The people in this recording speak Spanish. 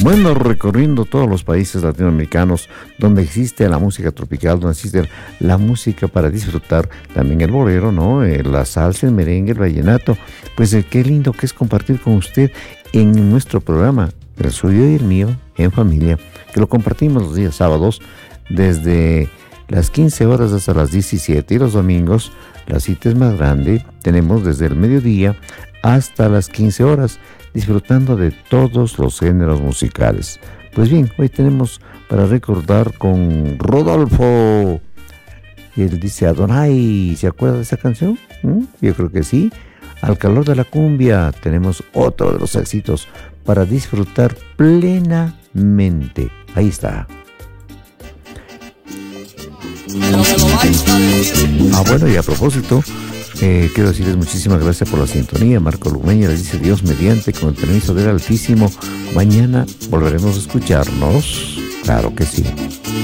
Bueno, recorriendo todos los países latinoamericanos donde existe la música tropical, donde existe la música para disfrutar, también el bolero, ¿no? La salsa, el merengue, el vallenato. Pues qué lindo que es compartir con usted en nuestro programa, el suyo y el mío, en familia, que lo compartimos los días sábados desde las 15 horas hasta las 17, y los domingos la cita es más grande, tenemos desde el mediodía hasta las 15 horas, disfrutando de todos los géneros musicales. Pues bien, hoy tenemos para recordar con Rodolfo, y él dice Adonai, ¿se acuerda de esa canción? Yo creo que sí. Al calor de la cumbia tenemos otro de los éxitos para disfrutar plenamente. Ahí está. Bueno, y a propósito, quiero decirles muchísimas gracias por la sintonía. Marco Lumeña les dice Dios mediante, con el permiso del Altísimo, mañana volveremos a escucharnos. Claro que sí.